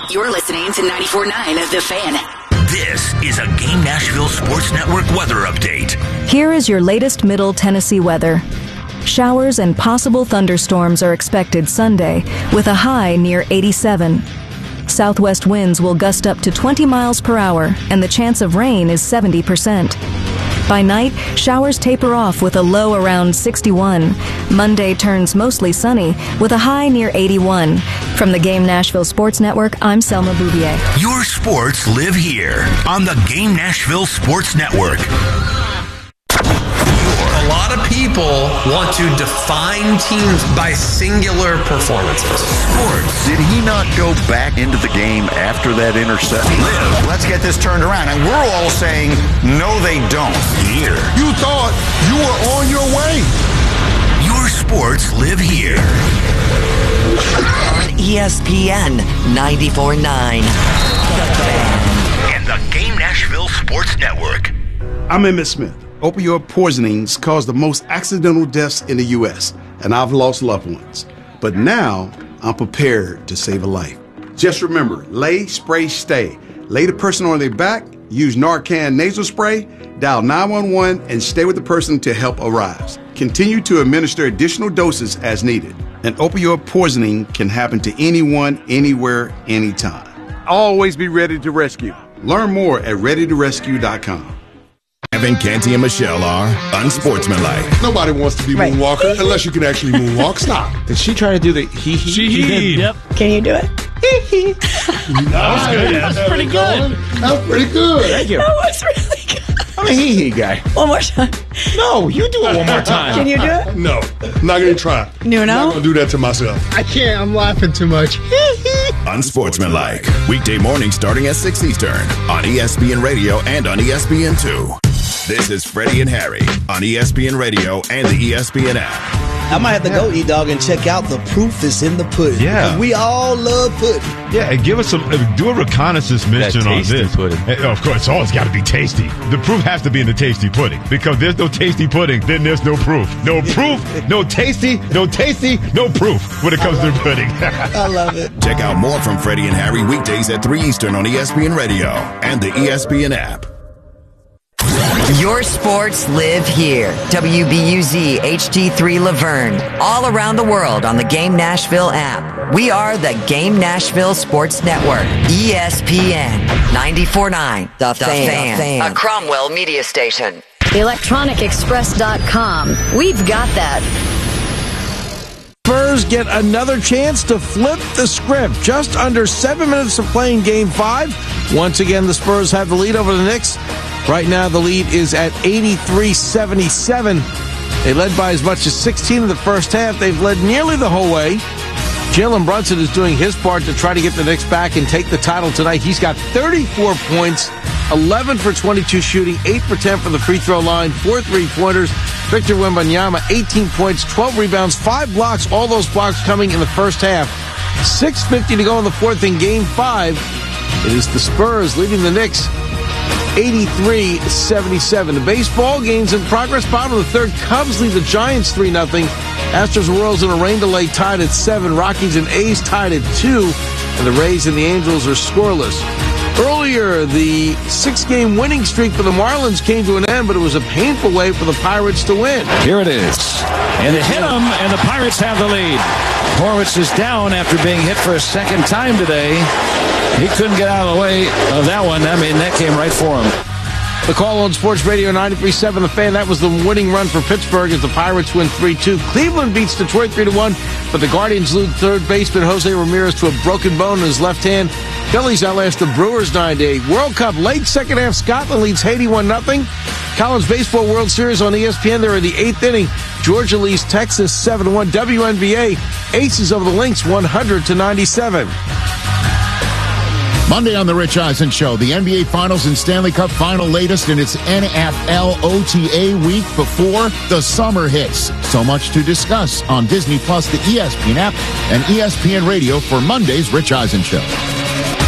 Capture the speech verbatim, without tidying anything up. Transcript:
You're listening to ninety-four point nine The Fan. This is a Game Nashville Sports Network weather update. Here is your latest Middle Tennessee weather. Showers and possible thunderstorms are expected Sunday, with a high near eighty-seven. Southwest winds will gust up to twenty miles per hour, and the chance of rain is seventy percent. By night, showers taper off with a low around sixty-one. Monday turns mostly sunny, with a high near eighty-one. From the Game Nashville Sports Network, I'm Selma Bouvier. Your sports live here on the Game Nashville Sports Network. A lot of people want to define teams by singular performances. Sports. Did he not go back into the game after that interception? Live. Let's get this turned around. And we're all saying, no, they don't. Here. You thought you were on your way. Your sports live here. On E S P N ninety-four point nine. The Fan. And the Game Nashville Sports Network. I'm Emmitt Smith. Opioid poisonings cause the most accidental deaths in the U S, and I've lost loved ones. But now, I'm prepared to save a life. Just remember, lay, spray, stay. Lay the person on their back, use Narcan nasal spray, dial nine one one, and stay with the person until help arrives. Continue to administer additional doses as needed. An opioid poisoning can happen to anyone, anywhere, anytime. Always be ready to rescue. Learn more at ready to rescue dot com. Evan, Canty, and Michelle are unsportsmanlike. Nobody wants to be right. Moonwalker unless you can actually moonwalk. Stop. Did she try to do the hee hee? She hee. Yep. Can you do it? Hee hee. That was good. That was pretty good. That was pretty good. Thank you. That was really good. I'm a hee hee guy. One more time. No, you do it one more time. Can you do it? No. I'm not going to try. No, no? I'm not going to do that to myself. I can't. I'm laughing too much. Unsportsmanlike. Weekday morning starting at six Eastern on E S P N Radio and on E S P N two. This is Freddie and Harry on E S P N Radio and the E S P N app. I might have to go, E-Dog, and check out The Proof is in the Pudding. Yeah. We all love pudding. Yeah, and give us some, uh, do a reconnaissance mission on this. Pudding. Uh, of course, it's always got to be tasty. The proof has to be in the tasty pudding, because there's no tasty pudding, then there's no proof. No proof, no tasty, no tasty, no proof when it comes to pudding. I love it. Check out more from Freddie and Harry weekdays at three Eastern on E S P N Radio and the E S P N app. Your sports live here. W B U Z H D three Laverne. All around the world on the Game Nashville app. We are the Game Nashville Sports Network. E S P N ninety-four point nine. The, the Fan. Fan. A Cromwell media station. electronic express dot com. We've got that. Spurs get another chance to flip the script. Just under seven minutes of playing game five. Once again, the Spurs have the lead over the Knicks. Right now, the lead is at eighty-three seventy-seven. They led by as much as sixteen in the first half. They've led nearly the whole way. Jalen Brunson is doing his part to try to get the Knicks back and take the title tonight. He's got thirty-four points, eleven for twenty-two shooting, eight for ten from the free throw line, four three-pointers. Victor Wembanyama, eighteen points, twelve rebounds, five blocks, all those blocks coming in the first half. six fifty to go in the fourth in game five. It is the Spurs leading the Knicks eighty-three seventy-seven. The baseball game's in progress. Bottom of the third, Cubs lead the Giants three nothing. Astros and Royals in a rain delay tied at seven. Rockies and A's tied at two. And the Rays and the Angels are scoreless. Earlier, the six-game winning streak for the Marlins came to an end, but it was a painful way for the Pirates to win. Here it is. And they hit them, and the Pirates have the lead. Horwitz is down after being hit for a second time today. He couldn't get out of the way of that one. I mean, that came right for him. The call on Sports Radio ninety-three point seven, The Fan. That was the winning run for Pittsburgh as the Pirates win three two. Cleveland beats Detroit three to one, but the Guardians lose third baseman Jose Ramirez to a broken bone in his left hand. Phillies outlast the Brewers nine to eight. World Cup late second half. Scotland leads Haiti one nothing. College Baseball World Series on E S P N. They're in the eighth inning. Georgia leads Texas seven to one. W N B A Aces over the Lynx one hundred to ninety-seven. Monday on The Rich Eisen Show, the N B A Finals and Stanley Cup Final latest in its N F L O T A week before the summer hits. So much to discuss on Disney Plus, the E S P N app, and E S P N Radio for Monday's Rich Eisen Show.